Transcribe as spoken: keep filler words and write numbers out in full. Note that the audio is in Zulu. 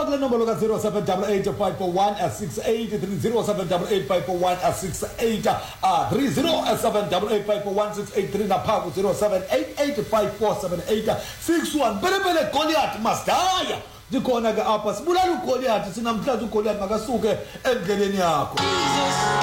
Call the number look zero seven eight eight five four one six eight three zero seven eight eight five four one six eight uh three zero seven eight eight five four one six eight three na phaku zero seven eight eight five four seven eight six one. Bele bele Goliath must die. Dikhona ke apha sibulala uGoliath sinamhlanje uGoliath makasuke endleleni yakho.